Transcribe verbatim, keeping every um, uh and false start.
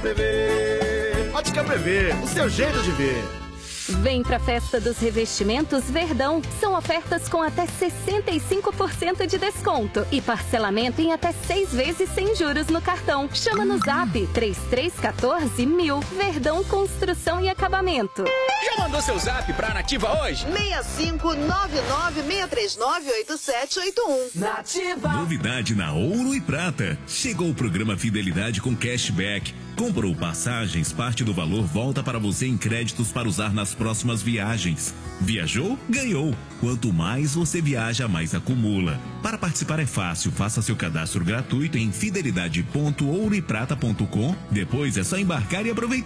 P V. Ótica P V, o seu jeito de ver. Vem pra Festa dos Revestimentos Verdão. São ofertas com até sessenta e cinco por cento de desconto e parcelamento em até seis vezes sem juros no cartão. Chama no Zap três três um quatro mil. Verdão Construção e Acabamento. Já mandou seu Zap pra Nativa hoje? seis cinco nove nove seis três nove oito sete oito um. Nativa. Novidade na Ouro e Prata. Chegou o programa Fidelidade com cashback. Comprou passagens, parte do valor volta para você em créditos para usar nas próximas viagens. Viajou? Ganhou. Quanto mais você viaja, mais acumula. Para participar é fácil. Faça seu cadastro gratuito em fidelidade ponto ouro e prata ponto com. Depois é só embarcar e aproveitar.